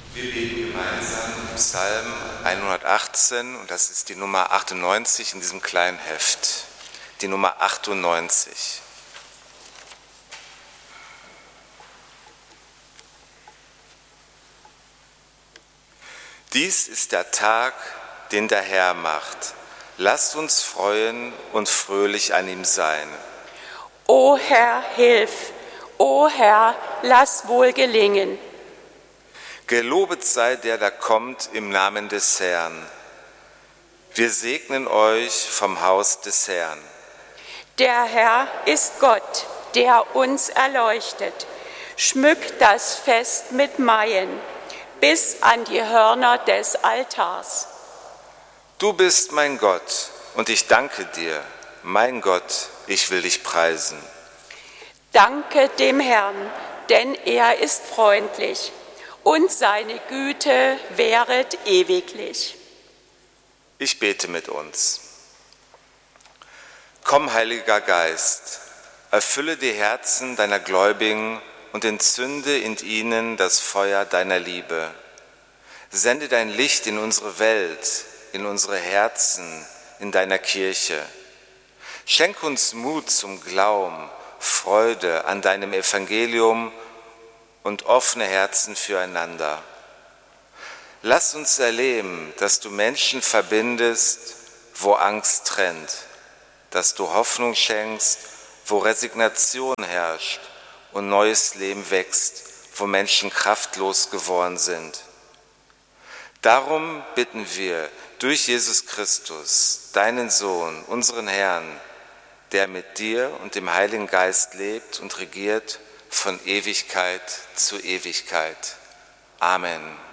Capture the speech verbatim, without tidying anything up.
Wir beten gemeinsam Psalm hundertachtzehn und das ist die Nummer achtundneunzig in diesem kleinen Heft. Die Nummer achtundneunzig. Dies ist der Tag, den der Herr macht. Lasst uns freuen und fröhlich an ihm sein. O Herr, hilf! O Herr, lass wohl gelingen! Gelobet sei der, der kommt im Namen des Herrn. Wir segnen euch vom Haus des Herrn. Der Herr ist Gott, der uns erleuchtet. Schmückt das Fest mit Maien bis an die Hörner des Altars. Du bist mein Gott und ich danke dir, mein Gott, ich will dich preisen. Danke dem Herrn, denn er ist freundlich und seine Güte währet ewiglich. Ich bete mit uns. Komm, Heiliger Geist, erfülle die Herzen deiner Gläubigen und entzünde in ihnen das Feuer deiner Liebe. Sende dein Licht in unsere Welt, in unsere Herzen, in deiner Kirche. Schenk uns Mut zum Glauben, Freude an deinem Evangelium und offene Herzen füreinander. Lass uns erleben, dass du Menschen verbindest, wo Angst trennt, dass du Hoffnung schenkst, wo Resignation herrscht und neues Leben wächst, wo Menschen kraftlos geworden sind. Darum bitten wir durch Jesus Christus, deinen Sohn, unseren Herrn, der mit dir und dem Heiligen Geist lebt und regiert von Ewigkeit zu Ewigkeit. Amen.